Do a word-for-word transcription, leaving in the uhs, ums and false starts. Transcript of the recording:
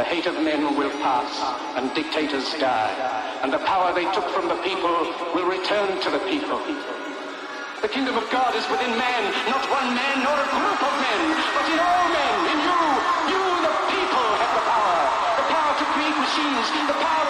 The hate of men will pass, and dictators die, and the power they took from the people will return to the people. The kingdom of God is within man, not one man nor a group of men, but in all men, in you. You, the people, have the power. The power to create machines, the power